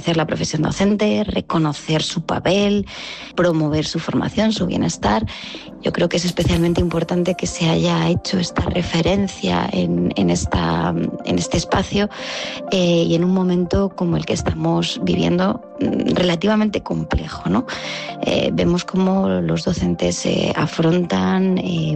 reconocer la profesión docente, reconocer su papel, promover su formación, su bienestar. Yo creo que es especialmente importante que se haya hecho esta referencia en este espacio y en un momento como el que estamos viviendo, relativamente complejo, ¿no? Vemos cómo los docentes afrontan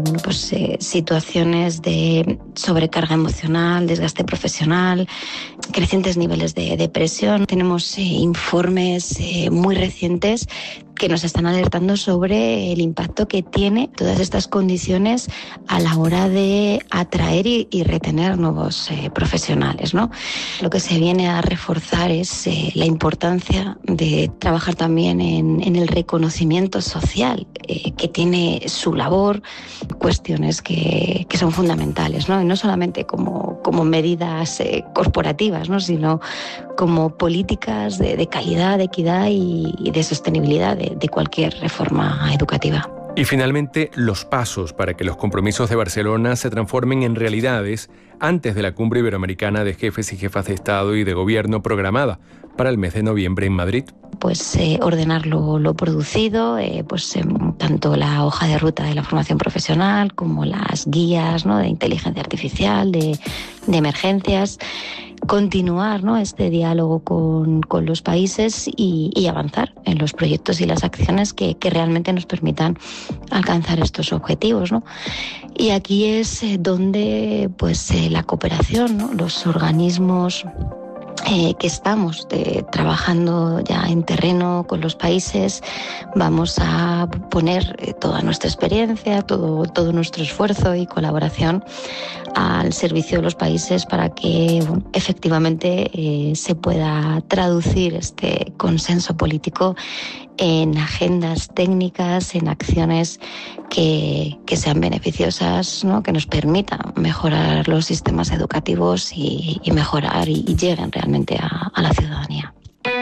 situaciones de sobrecarga emocional, desgaste profesional, crecientes niveles de depresión. Tenemos informes muy recientes que nos están alertando sobre el impacto que tiene todas estas condiciones a la hora de atraer y retener nuevos profesionales, ¿no? Lo que se viene a reforzar es la importancia de trabajar también en el reconocimiento social que tiene su labor, cuestiones que son fundamentales, ¿no? Y no solamente como medidas corporativas, ¿no? Sino como políticas de calidad, de equidad y de sostenibilidad de cualquier reforma educativa. Y finalmente, los pasos para que los compromisos de Barcelona se transformen en realidades antes de la Cumbre Iberoamericana de Jefes y Jefas de Estado y de Gobierno programada para el mes de noviembre en Madrid. Pues ordenar lo producido, tanto la hoja de ruta de la formación profesional como las guías, ¿no?, de inteligencia artificial, de emergencias. Continuar, ¿no?, este diálogo con los países y avanzar en los proyectos y las acciones que realmente nos permitan alcanzar estos objetivos, ¿no? Y aquí es donde la cooperación, ¿no?, los organismos que estamos trabajando ya en terreno con los países, vamos a poner toda nuestra experiencia, todo nuestro esfuerzo y colaboración al servicio de los países para que efectivamente se pueda traducir este consenso político en agendas técnicas, en acciones que sean beneficiosas, ¿no?, que nos permitan mejorar los sistemas educativos y mejorar y lleguen realmente a la ciudadanía.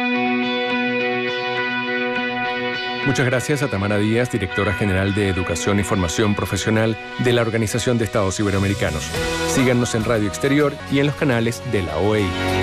Muchas gracias a Tamara Díaz, directora general de Educación y Formación Profesional de la Organización de Estados Iberoamericanos. Síganos en Radio Exterior y en los canales de la OEI.